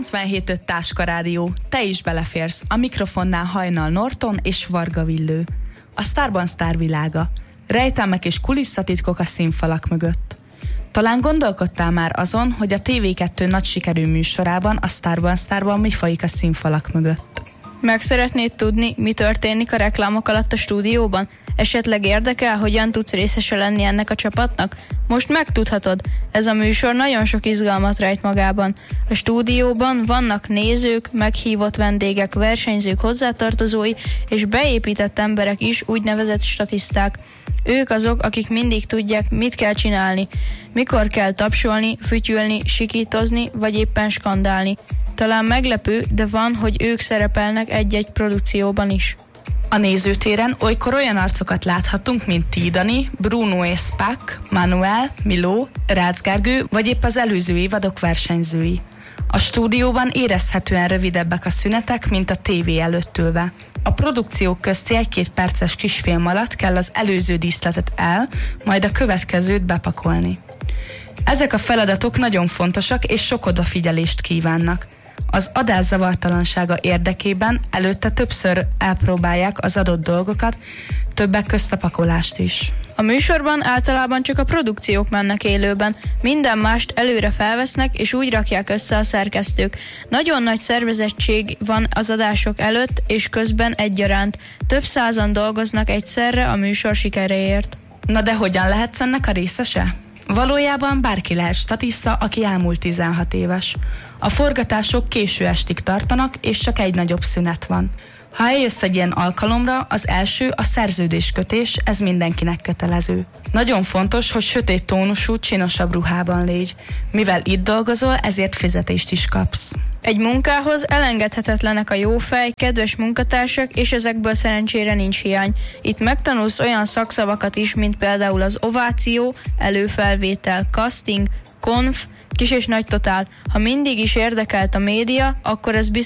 97.5 Táska Rádió. Te is beleférsz. A mikrofonnál Hajnal Norton és Varga Villő. A Sztárban sztárvilága. Rejtelmek és kulisszatitkok a színfalak mögött. Talán gondolkodtál már azon, hogy a TV2 nagy sikerű műsorában, a Sztárban mi folyik a színfalak mögött? Meg szeretnéd tudni, mi történik a reklámok alatt a stúdióban? Esetleg érdekel, hogyan tudsz részese lenni ennek a csapatnak? Most megtudhatod, ez a műsor nagyon sok izgalmat rejt magában. A stúdióban vannak nézők, meghívott vendégek, versenyzők, hozzátartozói és beépített emberek is, úgynevezett statiszták. Ők azok, akik mindig tudják, mit kell csinálni, mikor kell tapsolni, fütyülni, sikítozni, vagy éppen skandálni. Talán meglepő, de van, hogy ők szerepelnek egy-egy produkcióban is. A nézőtéren olykor olyan arcokat láthatunk, mint Tidani, Bruno és Spack, Manuel, Miló, Rácz Gergő, vagy épp az előző évadok versenyzői. A stúdióban érezhetően rövidebbek a szünetek, mint a tévé előtt ülve. A produkciók közti 1-2 perces kisfilm alatt kell az előző díszletet majd a következőt bepakolni. Ezek a feladatok nagyon fontosak és sok odafigyelést kívánnak. Az adás zavartalansága érdekében előtte többször elpróbálják az adott dolgokat, többek közt a pakolást is. A műsorban általában csak a produkciók mennek élőben, minden mást előre felvesznek és úgy rakják össze a szerkesztők. Nagyon nagy szervezettség van az adások előtt és közben egyaránt. Több százan dolgoznak egyszerre a műsor sikeréért. Na de hogyan lehetsz ennek a részese? Valójában bárki lehet statiszta, aki elmúlt 16 éves. A forgatások késő estig tartanak, és csak egy nagyobb szünet van. Ha eljössz egy ilyen alkalomra, az első a szerződéskötés, ez mindenkinek kötelező. Nagyon fontos, hogy sötét tónusú, csinosabb ruhában légy. Mivel itt dolgozol, ezért fizetést is kapsz. Egy munkához elengedhetetlenek a jó fej, kedves munkatársak, és ezekből szerencsére nincs hiány. Itt megtanulsz olyan szakszavakat is, mint például az ováció, előfelvétel, casting, konf, kis és nagy totál. Ha mindig is érdekelt a média, akkor ez